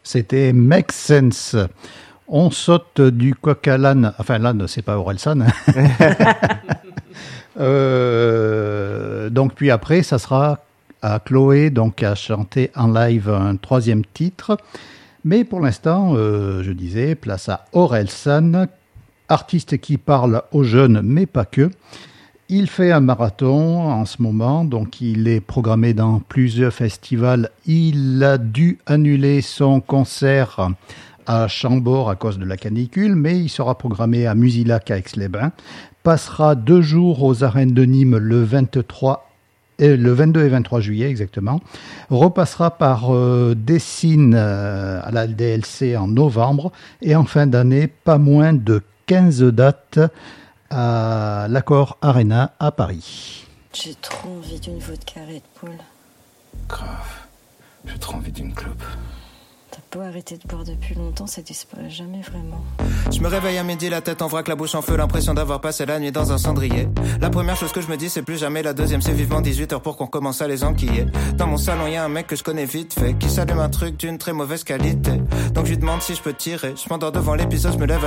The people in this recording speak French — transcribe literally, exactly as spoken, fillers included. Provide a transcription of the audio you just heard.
c'était Make Sense. On saute du coq à l'âne. Enfin, l'âne, c'est pas Orelsan. euh, donc, puis après, ça sera à Chloé donc, à chanter en live un troisième titre. Mais pour l'instant, euh, je disais, place à Orelsan, artiste qui parle aux jeunes, mais pas que. Il fait un marathon en ce moment, donc il est programmé dans plusieurs festivals. Il a dû annuler son concert à Chambord à cause de la canicule, mais il sera programmé à Musilac à Aix-les-Bains. Passera deux jours aux arènes de Nîmes le vingt-trois, et le vingt-deux et vingt-trois juillet exactement. Repassera par euh, Dessines euh, à la L D L C en novembre. Et en fin d'année, pas moins de quinze dates à l'Accor Arena à Paris. J'ai trop envie d'une vodka Red Bull. Grave. J'ai trop envie d'une clope. T'as beau arrêter de boire depuis longtemps, ça disparaît jamais vraiment. Je me réveille à midi, la tête en vrac, la bouche en feu, l'impression d'avoir passé la nuit dans un cendrier. La première chose que je me dis, c'est plus jamais. La deuxième, c'est vivement dix-huit heures pour qu'on commence à les enquiller. Dans mon salon, y a un mec que je connais vite fait, qui s'allume un truc d'une très mauvaise qualité. Donc je lui demande si je peux tirer. Je m'endors devant l'épisode, je me lève à